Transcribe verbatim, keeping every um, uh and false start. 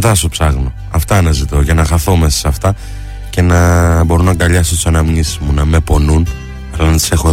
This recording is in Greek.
Σταματάω στο ψάχνω. Αυτά αναζητώ για να χαθώ μέσα σε αυτά και να μπορώ να αγκαλιάσω τις αναμνήσεις μου, να με πονούν, αλλά να τις έχω